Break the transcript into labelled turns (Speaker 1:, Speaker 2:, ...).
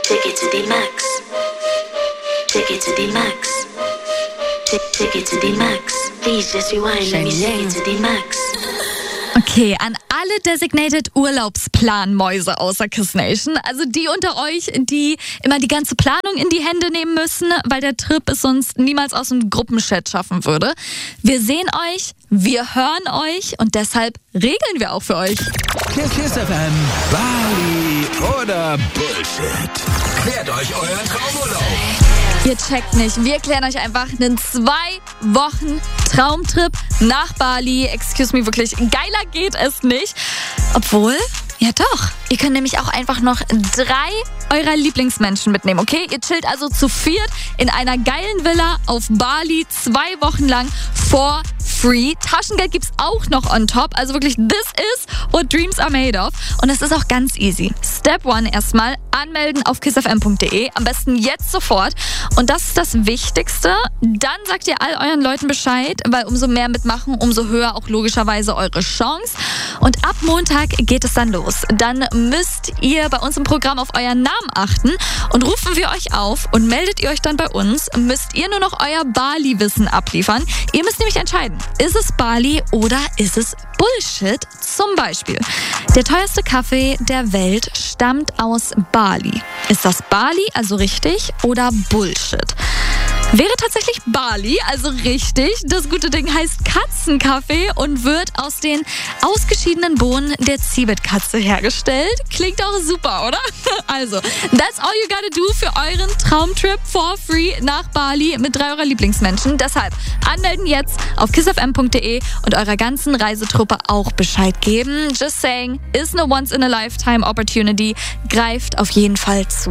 Speaker 1: Take it to the max. Take it to the max. Take it to the max. Please just rewind. Let me take it to the max.
Speaker 2: Okay, an alle Designated Urlaubsplanmäuse außer Kiss Nation, also die unter euch, die immer die ganze Planung in die Hände nehmen müssen, weil der Trip es sonst niemals aus dem Gruppenchat schaffen würde. Wir sehen euch, wir hören euch und deshalb regeln wir auch für euch.
Speaker 3: Kiss FM, Bali oder Bullshit? Klärt euch euren Traumurlaub.
Speaker 2: Ihr checkt nicht, wir klären euch einfach einen 2 Wochen Traumtrip nach Bali. Excuse me, wirklich, geiler geht es nicht. Obwohl, ja doch, ihr könnt nämlich auch einfach noch 3 eurer Lieblingsmenschen mitnehmen, okay? Ihr chillt also zu 4 in einer geilen Villa auf Bali 2 Wochen lang for free. Taschengeld gibt's auch noch on top. Also wirklich, this is what dreams are made of. Und es ist auch ganz easy. Step 1 erstmal anmelden auf kissfm.de. Am besten jetzt sofort. Und das ist das Wichtigste. Dann sagt ihr all euren Leuten Bescheid, weil umso mehr mitmachen, umso höher auch logischerweise eure Chance. Und ab Montag geht es dann los. Dann müsst ihr bei uns im Programm auf euren Namen achten und rufen wir euch auf und meldet ihr euch dann bei uns, müsst ihr nur noch euer Bali-Wissen abliefern. Ihr müsst nämlich entscheiden, ist es Bali oder ist es Bullshit? Zum Beispiel, der teuerste Kaffee der Welt stammt aus Bali. Ist das Bali, also richtig, oder Bullshit? Wäre tatsächlich Bali, also richtig. Das gute Ding heißt Katzenkaffee und wird aus den ausgeschiedenen Bohnen der Zibet-Katze hergestellt. Klingt auch super, oder? Also, that's all you gotta do für euren Traumtrip for free nach Bali mit 3 eurer Lieblingsmenschen. Deshalb anmelden jetzt auf kissfm.de und eurer ganzen Reisetruppe auch Bescheid geben. Just saying, is a once-in-a-lifetime opportunity. Greift auf jeden Fall zu.